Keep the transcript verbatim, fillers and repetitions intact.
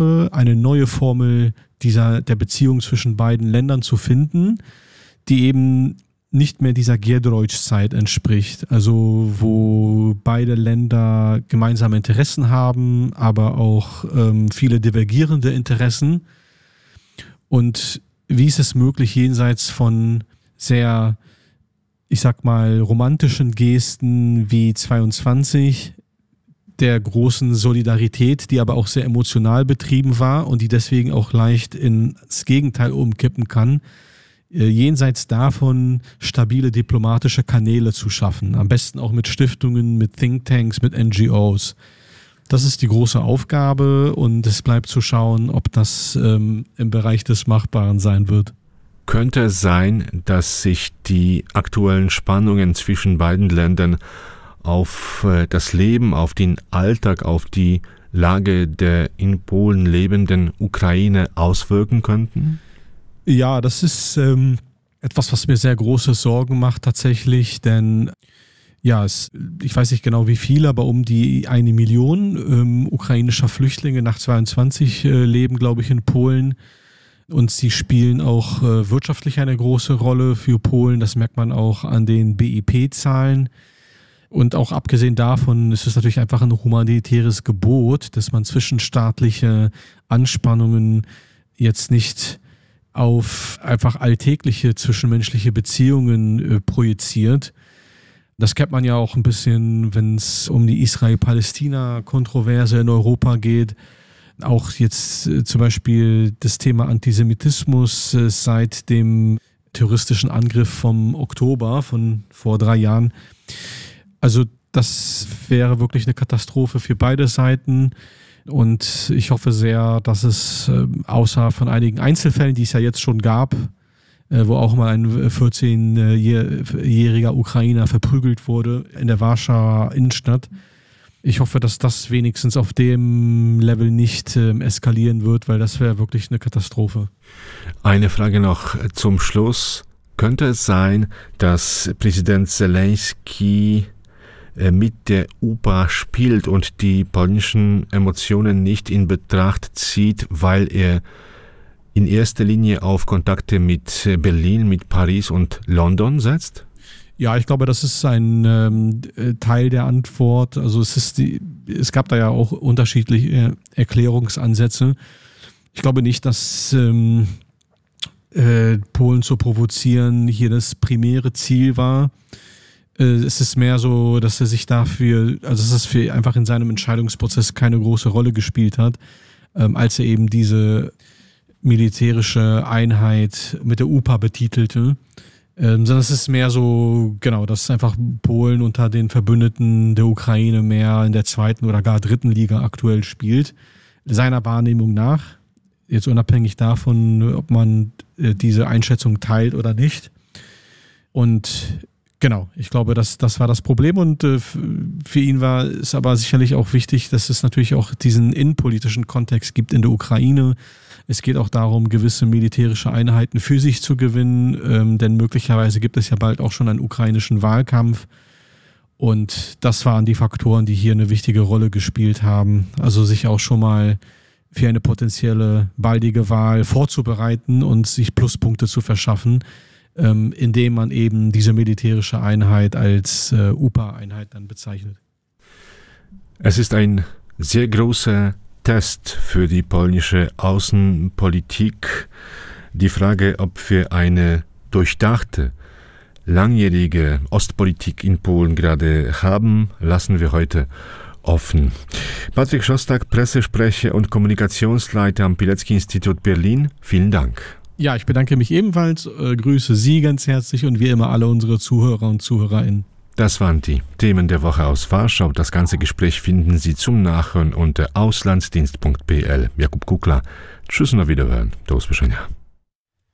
Aufgabe, eine neue Formel dieser, der Beziehung zwischen beiden Ländern zu finden, die eben nicht mehr dieser Giedroyć-Zeit entspricht, also wo beide Länder gemeinsame Interessen haben, aber auch ähm, viele divergierende Interessen. Und wie ist es möglich, jenseits von sehr, ich sag mal, romantischen Gesten wie zweiundzwanzig, der großen Solidarität, die aber auch sehr emotional betrieben war und die deswegen auch leicht ins Gegenteil umkippen kann, jenseits davon stabile diplomatische Kanäle zu schaffen. Am besten auch mit Stiftungen, mit Thinktanks, mit N G Os. Das ist die große Aufgabe und es bleibt zu schauen, ob das ähm, im Bereich des Machbaren sein wird. Könnte es sein, dass sich die aktuellen Spannungen zwischen beiden Ländern auf äh, das Leben, auf den Alltag, auf die Lage der in Polen lebenden Ukraine auswirken könnten? Ja, das ist ähm, etwas, was mir sehr große Sorgen macht tatsächlich, denn ja, es, ich weiß nicht genau wie viel, aber um die eine Million ähm, ukrainischer Flüchtlinge nach zweiundzwanzig äh, leben, glaube ich, in Polen. Und sie spielen auch äh, wirtschaftlich eine große Rolle für Polen. Das merkt man auch an den B I P-Zahlen. Und auch abgesehen davon ist es natürlich einfach ein humanitäres Gebot, dass man zwischenstaatliche Anspannungen jetzt nicht auf einfach alltägliche zwischenmenschliche Beziehungen äh, projiziert. Das kennt man ja auch ein bisschen, wenn es um die Israel-Palästina-Kontroverse in Europa geht. Auch jetzt äh, zum Beispiel das Thema Antisemitismus äh, seit dem terroristischen Angriff vom Oktober von vor drei Jahren. Also das wäre wirklich eine Katastrophe für beide Seiten. Und ich hoffe sehr, dass es äh, außer von einigen Einzelfällen, die es ja jetzt schon gab, äh, wo auch mal ein vierzehnjähriger Ukrainer verprügelt wurde in der Warschauer Innenstadt. Ich hoffe, dass das wenigstens auf dem Level nicht äh, eskalieren wird, weil das wäre wirklich eine Katastrophe. Eine Frage noch zum Schluss. Könnte es sein, dass Präsident Zelensky mit der U P A spielt und die polnischen Emotionen nicht in Betracht zieht, weil er in erster Linie auf Kontakte mit Berlin, mit Paris und London setzt? Ja, ich glaube, das ist ein ähm, Teil der Antwort. Also es ist die, es gab da ja auch unterschiedliche Erklärungsansätze. Ich glaube nicht, dass ähm, äh, Polen zu provozieren hier das primäre Ziel war. Es ist mehr so, dass er sich dafür, also dass es für einfach in seinem Entscheidungsprozess keine große Rolle gespielt hat, ähm, als er eben diese militärische Einheit mit der U P A betitelte. Ähm, sondern es ist mehr so, genau, dass einfach Polen unter den Verbündeten der Ukraine mehr in der zweiten oder gar dritten Liga aktuell spielt. Seiner Wahrnehmung nach, jetzt unabhängig davon, ob man äh, diese Einschätzung teilt oder nicht. Und genau, ich glaube, das, das war das Problem und äh, für ihn war es aber sicherlich auch wichtig, dass es natürlich auch diesen innenpolitischen Kontext gibt in der Ukraine. Es geht auch darum, gewisse militärische Einheiten für sich zu gewinnen, ähm, denn möglicherweise gibt es ja bald auch schon einen ukrainischen Wahlkampf und das waren die Faktoren, die hier eine wichtige Rolle gespielt haben. Also sich auch schon mal für eine potenzielle baldige Wahl vorzubereiten und sich Pluspunkte zu verschaffen, Ähm, indem man eben diese militärische Einheit als äh, U P A-Einheit dann bezeichnet. Es ist ein sehr großer Test für die polnische Außenpolitik. Die Frage, ob wir eine durchdachte, langjährige Ostpolitik in Polen gerade haben, lassen wir heute offen. Patryk Szostak, Pressesprecher und Kommunikationsleiter am Pilecki-Institut Berlin, vielen Dank. Ja, ich bedanke mich ebenfalls, äh, grüße Sie ganz herzlich und wie immer alle unsere Zuhörer und ZuhörerInnen. Das waren die Themen der Woche aus Warschau. Das ganze Gespräch finden Sie zum Nachhören unter auslandsdienst punkt p l. Jakub Kukla. Tschüss und auf Wiederhören. Do usłyszenia.